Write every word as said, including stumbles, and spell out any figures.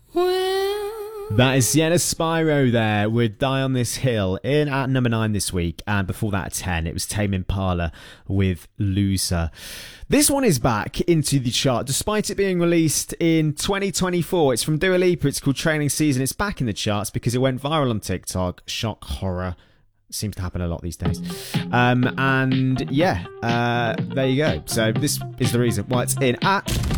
That is Sienna Spyro there with Die on This Hill in at number nine this week. And before that at ten, it was Tame Impala with Loser. This one is back into the chart despite it being released in twenty twenty-four. It's from Dua Lipa. It's called Training Season. It's back in the charts because it went viral on TikTok. Shock horror. Seems to happen a lot these days. Um, and yeah, uh, there you go. So this is the reason why it's in at